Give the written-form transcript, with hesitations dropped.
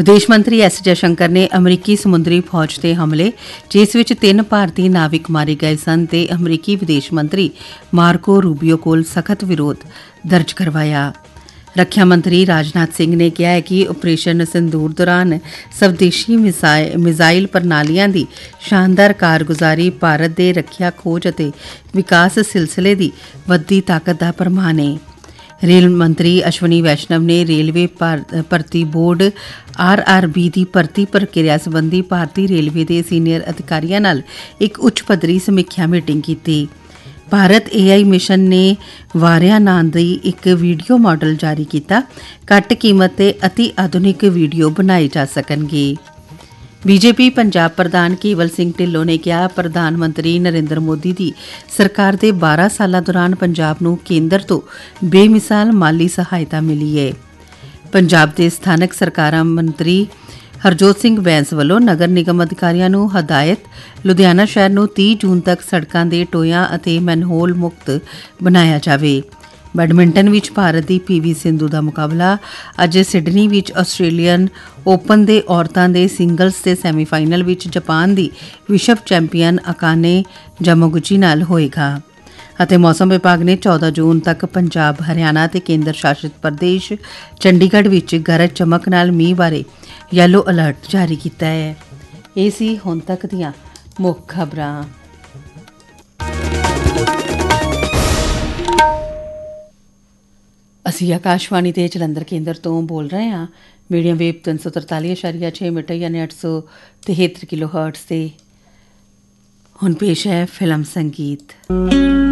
विदेश मंत्री एस जयशंकर ने अमरीकी समुद्री फौज के हमले जिस विच 3 भारतीय नाविक मारे गए सन ते अमरीकी विदेश मंत्री मार्को रूबियो कोल सख्त विरोध दर्ज करवाया। रक्षा मंत्री राजनाथ सिंह ने कहा है कि ऑपरेशन सिंदूर दौरान स्वदेशी मिसाइल प्रणालियां दी शानदार कारगुजारी भारत के रक्षा खोज और विकास सिलसिले की वधदी ताकत का प्रमाण है। रेल मंत्री अश्वनी वैष्णव ने रेलवे भर्ती बोर्ड RRB की भर्ती प्रक्रिया संबंधी भारतीय रेलवे के सीनियर अधिकारियों नाल एक उच्च पद्धरी समीक्षा मीटिंग की। भारत AI मिशन ने वारिया नाम की एक वीडियो मॉडल जारी किया। घट कीमत ते अति आधुनिक वीडियो बनाए जा सकणगे। बीजेपी पंजाब प्रधान केवल सिंह ढिल्लों ने कहा प्रधानमंत्री नरेंद्र मोदी की सरकार के 12 साल दौरान पंजाब नूं केंद्र तो बेमिसाल माली सहायता मिली है। पंजाब के स्थानक सरकारां मंत्री हरजोत सिंह बैंस वालों नगर निगम अधिकारियों नूं हदायत लुधियाना शहर नूं 30 जून तक सड़कों के टोयां अते मैनहोल मुक्त बनाया जाए। बैडमिंटन विच भारत की PV सिंधु का मुकाबला अज सिडनी विच आस्ट्रेलियन ओपन के औरतों के सिंगल्स के सैमीफाइनल विच जापान की विश्व चैंपीयन अकाने यामागुची नाल होएगा। ਅਤੇ मौसम विभाग ने 14 जून तक पंजाब हरियाणा ते केंद्र शासित प्रदेश चंडीगढ़ विच गरज चमक नाल मींह बारे येलो अलर्ट जारी किया है। ये सी हुण तक दियां मुख्य खबरां। ਅਸੀਂ आकाशवाणी के जलंधर केंद्र तो बोल रहे हैं। मीडियम वेव 343.6 मीटर यानी 873 किलो हर्ट्ज से हुण पेश है फिल्म संगीत।